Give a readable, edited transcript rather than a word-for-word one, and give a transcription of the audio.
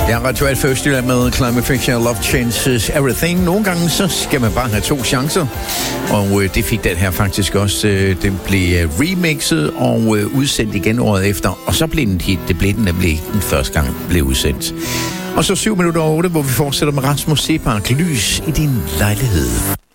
Jeg er Radio Alfa Østjylland med Climate Fiction, Love Changes Everything. Nogle gange så skal man bare have 2 chancer, og det fik den her faktisk også. Den blev remixet og udsendt igen året efter, og så blev den hit. Det blev den nemlig ikke den første gang, den blev udsendt. Og så 7 minutter over 8, hvor vi fortsætter med Rasmus Seebach. Lys i din lejlighed.